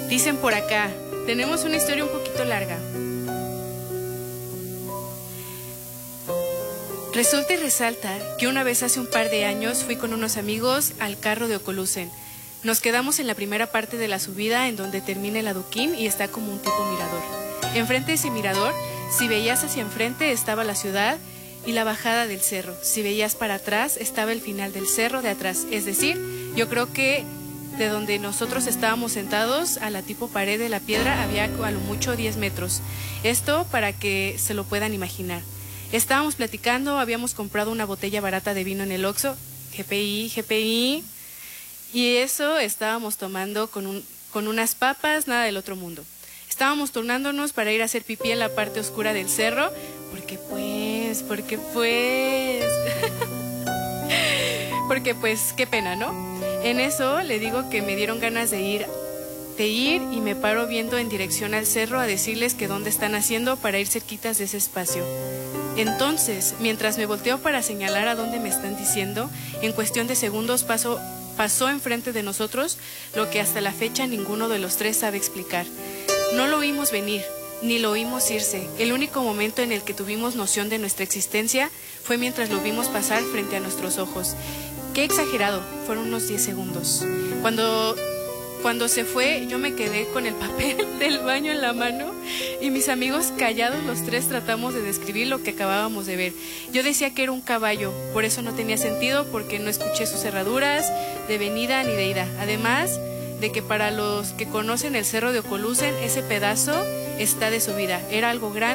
Dicen por acá, tenemos una historia un poquito larga. Resulta y resalta que una vez hace un par de años fui con unos amigos al Carro de Ocolusen. Nos quedamos en la primera parte de la subida en donde termina el adoquín y está como un tipo mirador. Enfrente de ese mirador, si veías hacia enfrente estaba la ciudad y la bajada del cerro. Si veías para atrás estaba el final del cerro de atrás. Es decir, yo creo que de donde nosotros estábamos sentados a la tipo pared de la piedra había a lo mucho 10 metros. Esto para que se lo puedan imaginar. Estábamos platicando, habíamos comprado una botella barata de vino en el Oxxo, GPI, y eso estábamos tomando con unas papas, nada del otro mundo. Estábamos turnándonos para ir a hacer pipí en la parte oscura del cerro, porque qué pena, ¿no? En eso le digo que me dieron ganas de ir y me paro viendo en dirección al cerro a decirles que dónde están haciendo para ir cerquitas de ese espacio. Entonces, mientras me volteo para señalar a dónde me están diciendo, en cuestión de segundos pasó enfrente de nosotros lo que hasta la fecha ninguno de los tres sabe explicar. No lo oímos venir, ni lo oímos irse. El único momento en el que tuvimos noción de nuestra existencia fue mientras lo vimos pasar frente a nuestros ojos. Qué exagerado, fueron unos 10 segundos. Cuando se fue, yo me quedé con el papel del baño en la mano y mis amigos callados los tres tratamos de describir lo que acabábamos de ver. Yo decía que era un caballo, por eso no tenía sentido porque no escuché sus herraduras de venida ni de ida. Además de que para los que conocen el Cerro de Ocolusen, ese pedazo está de subida. Era algo grande.